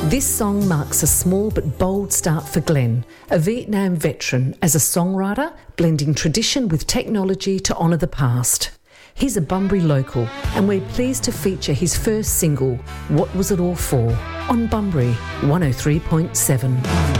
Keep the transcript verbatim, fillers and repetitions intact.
This song marks a small but bold start for Glenn, a Vietnam veteran, as a songwriter, blending tradition with technology to honour the past. He's a Bunbury local, and we're pleased to feature his first single, What Was It All For, on Bunbury one oh three point seven.